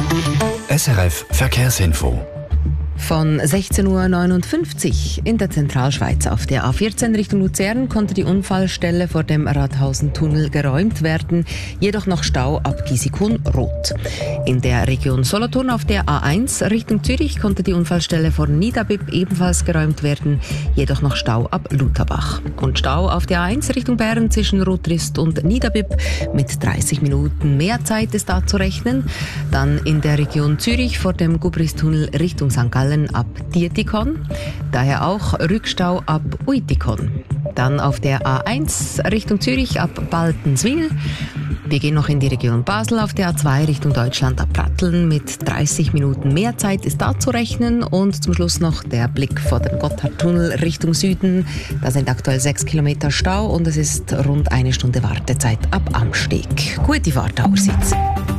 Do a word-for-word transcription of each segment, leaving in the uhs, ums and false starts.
S R F Verkehrsinfo. Von sechzehn Uhr neunundfünfzig in der Zentralschweiz auf der A vierzehn Richtung Luzern konnte die Unfallstelle vor dem Rathausen-Tunnel geräumt werden, jedoch noch Stau ab Gisikun rot. In der Region Solothurn auf der A eins Richtung Zürich konnte die Unfallstelle vor Niederbipp ebenfalls geräumt werden, jedoch noch Stau ab Lutherbach. Und Stau auf der A eins Richtung Bern zwischen Rotrist und Niederbipp mit dreißig Minuten mehr Zeit ist da zu rechnen. Dann in der Region Zürich vor dem Gubristunnel Richtung Sankt Gallen ab Dietikon, daher auch Rückstau ab Uitikon. Dann auf der A eins Richtung Zürich ab Baltenswil. Wir gehen noch in die Region Basel auf der A zwei Richtung Deutschland ab Pratteln mit dreißig Minuten mehr Zeit ist da zu rechnen. Und zum Schluss noch der Blick vor den Gotthardtunnel Richtung Süden. Da sind aktuell sechs Kilometer Stau und es ist rund eine Stunde Wartezeit ab Amsteg. Gute Fahrt, Aussitz.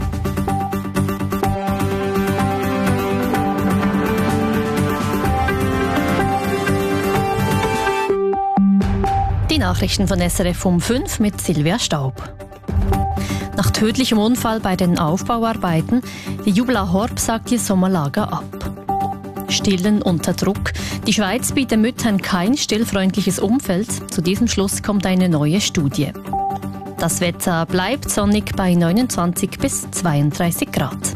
Die Nachrichten von S R F um fünf mit Silvia Staub. Nach tödlichem Unfall bei den Aufbauarbeiten, die Jubla Horb sagt ihr Sommerlager ab. Stillen unter Druck. Die Schweiz bietet Müttern kein stillfreundliches Umfeld. Zu diesem Schluss kommt eine neue Studie. Das Wetter bleibt sonnig bei neunundzwanzig bis zweiunddreißig Grad.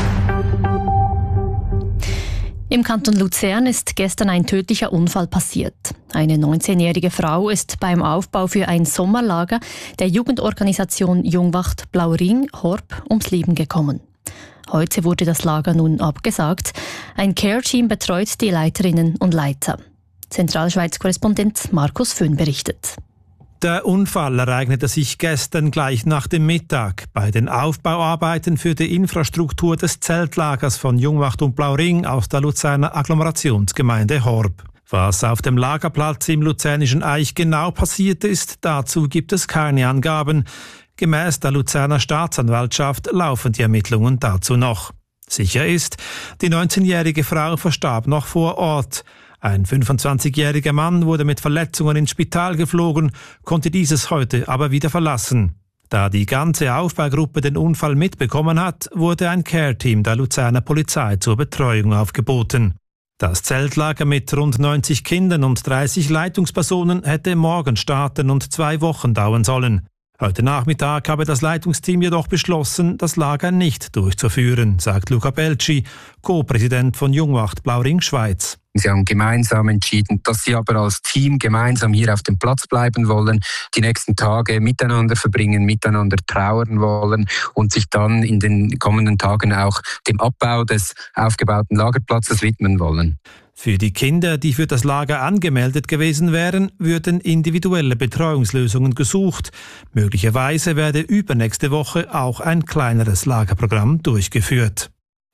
Im Kanton Luzern ist gestern ein tödlicher Unfall passiert. Eine neunzehnjährige Frau ist beim Aufbau für ein Sommerlager der Jugendorganisation Jungwacht Blauring Horb ums Leben gekommen. Heute wurde das Lager nun abgesagt. Ein Care-Team betreut die Leiterinnen und Leiter. Zentralschweiz-Korrespondent Markus Föhn berichtet. Der Unfall ereignete sich gestern gleich nach dem Mittag bei den Aufbauarbeiten für die Infrastruktur des Zeltlagers von Jungwacht und Blauring aus der Luzerner Agglomerationsgemeinde Horb. Was auf dem Lagerplatz im luzernischen Eich genau passiert ist, dazu gibt es keine Angaben. Gemäß der Luzerner Staatsanwaltschaft laufen die Ermittlungen dazu noch. Sicher ist, die neunzehnjährige Frau verstarb noch vor Ort. Ein fünfundzwanzigjähriger Mann wurde mit Verletzungen ins Spital geflogen, konnte dieses heute aber wieder verlassen. Da die ganze Aufbaugruppe den Unfall mitbekommen hat, wurde ein Care-Team der Luzerner Polizei zur Betreuung aufgeboten. Das Zeltlager mit rund neunzig Kindern und dreißig Leitungspersonen hätte morgen starten und zwei Wochen dauern sollen. Heute Nachmittag habe das Leitungsteam jedoch beschlossen, das Lager nicht durchzuführen, sagt Luca Belci, Co-Präsident von Jungwacht Blauring Schweiz. Sie haben gemeinsam entschieden, dass sie aber als Team gemeinsam hier auf dem Platz bleiben wollen, die nächsten Tage miteinander verbringen, miteinander trauern wollen und sich dann in den kommenden Tagen auch dem Abbau des aufgebauten Lagerplatzes widmen wollen. Für die Kinder, die für das Lager angemeldet gewesen wären, würden individuelle Betreuungslösungen gesucht. Möglicherweise werde übernächste Woche auch ein kleineres Lagerprogramm durchgeführt.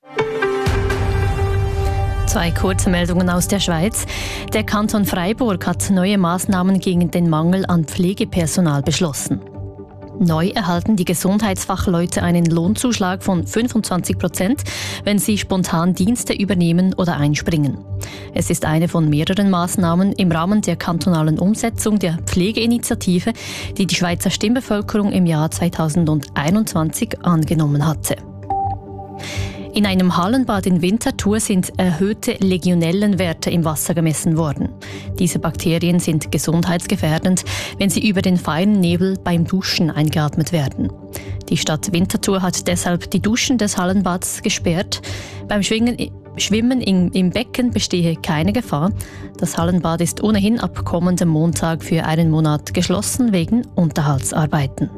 Zwei kurze Meldungen aus der Schweiz. Der Kanton Freiburg hat neue Maßnahmen gegen den Mangel an Pflegepersonal beschlossen. Neu erhalten die Gesundheitsfachleute einen Lohnzuschlag von fünfundzwanzig Prozent, wenn sie spontan Dienste übernehmen oder einspringen. Es ist eine von mehreren Maßnahmen im Rahmen der kantonalen Umsetzung der Pflegeinitiative, die die Schweizer Stimmbevölkerung im Jahr zweitausendeinundzwanzig angenommen hatte. In einem Hallenbad in Winterthur sind erhöhte Legionellenwerte im Wasser gemessen worden. Diese Bakterien sind gesundheitsgefährdend, wenn sie über den feinen Nebel beim Duschen eingeatmet werden. Die Stadt Winterthur hat deshalb die Duschen des Hallenbads gesperrt. Beim Schwingen, Schwimmen im, im Becken bestehe keine Gefahr. Das Hallenbad ist ohnehin ab kommendem Montag für einen Monat geschlossen wegen Unterhaltsarbeiten.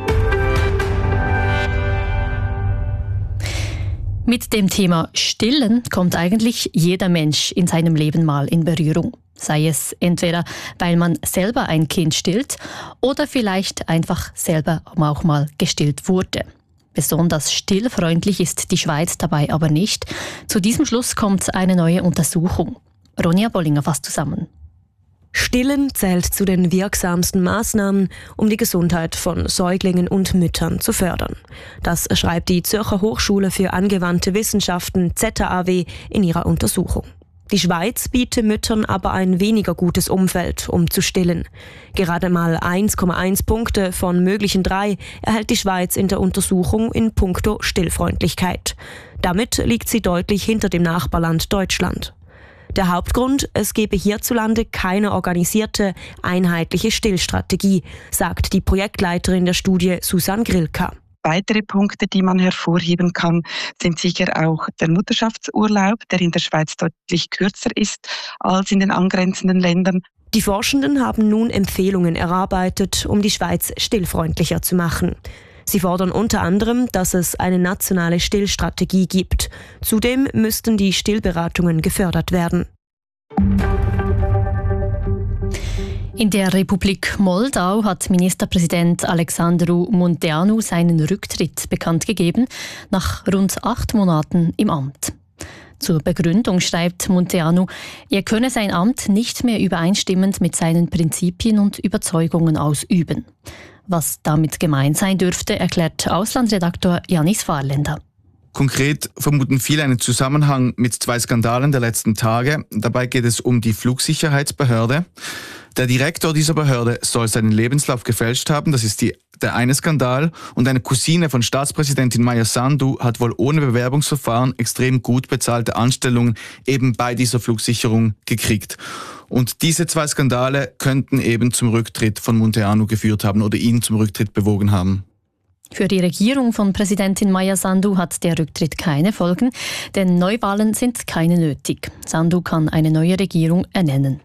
Mit dem Thema Stillen kommt eigentlich jeder Mensch in seinem Leben mal in Berührung. Sei es entweder, weil man selber ein Kind stillt oder vielleicht einfach selber auch mal gestillt wurde. Besonders stillfreundlich ist die Schweiz dabei aber nicht. Zu diesem Schluss kommt eine neue Untersuchung. Ronja Bollinger fasst zusammen. Stillen zählt zu den wirksamsten Maßnahmen, um die Gesundheit von Säuglingen und Müttern zu fördern. Das schreibt die Zürcher Hochschule für angewandte Wissenschaften Z A W in ihrer Untersuchung. Die Schweiz bietet Müttern aber ein weniger gutes Umfeld, um zu stillen. Gerade mal eins Komma eins Punkte von möglichen drei erhält die Schweiz in der Untersuchung in puncto Stillfreundlichkeit. Damit liegt sie deutlich hinter dem Nachbarland Deutschland. Der Hauptgrund, es gebe hierzulande keine organisierte, einheitliche Stillstrategie, sagt die Projektleiterin der Studie Susanne Grilka. Weitere Punkte, die man hervorheben kann, sind sicher auch der Mutterschaftsurlaub, der in der Schweiz deutlich kürzer ist als in den angrenzenden Ländern. Die Forschenden haben nun Empfehlungen erarbeitet, um die Schweiz stillfreundlicher zu machen. Sie fordern unter anderem, dass es eine nationale Stillstrategie gibt. Zudem müssten die Stillberatungen gefördert werden. In der Republik Moldau hat Ministerpräsident Alexandru Munteanu seinen Rücktritt bekannt gegeben, nach rund acht Monaten im Amt. Zur Begründung schreibt Munteanu, er könne sein Amt nicht mehr übereinstimmend mit seinen Prinzipien und Überzeugungen ausüben. Was damit gemeint sein dürfte, erklärt Auslandsredaktor Janis Fahrländer. Konkret vermuten viele einen Zusammenhang mit zwei Skandalen der letzten Tage. Dabei geht es um die Flugsicherheitsbehörde. Der Direktor dieser Behörde soll seinen Lebenslauf gefälscht haben, das ist die, der eine Skandal. Und eine Cousine von Staatspräsidentin Maia Sandu hat wohl ohne Bewerbungsverfahren extrem gut bezahlte Anstellungen eben bei dieser Flugsicherung gekriegt. Und diese zwei Skandale könnten eben zum Rücktritt von Munteanu geführt haben oder ihn zum Rücktritt bewogen haben. Für die Regierung von Präsidentin Maia Sandu hat der Rücktritt keine Folgen, denn Neuwahlen sind keine nötig. Sandu kann eine neue Regierung ernennen.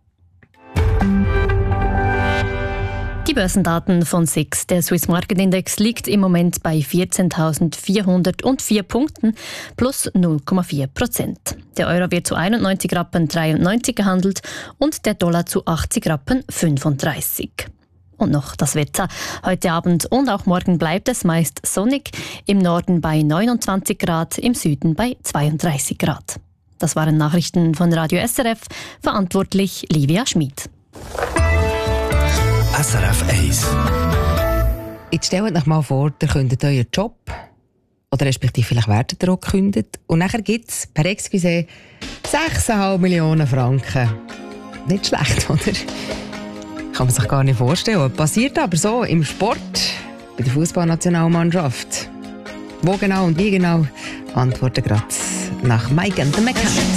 Die Börsendaten von S I X. Der Swiss Market Index liegt im Moment bei vierzehntausendvierhundertvier Punkten plus null Komma vier Prozent. Der Euro wird zu einundneunzig Rappen dreiundneunzig gehandelt und der Dollar zu achtzig Rappen fünfunddreißig. Und noch das Wetter. Heute Abend und auch morgen bleibt es meist sonnig. Im Norden bei neunundzwanzig Grad, im Süden bei zweiunddreißig Grad. Das waren Nachrichten von Radio S R F. Verantwortlich Livia Schmid. S R F eins. Jetzt stellt euch mal vor, ihr kündet euren Job. Oder respektive vielleicht werdet ihr auch gekündigt. Und nachher gibt es per Excuse sechs Komma fünf Millionen Franken. Nicht schlecht, oder? Kann man sich gar nicht vorstellen. Passiert aber so im Sport, bei der Fußballnationalmannschaft. Wo genau und wie genau? Antworten gerade nach Mike and the Mechanics.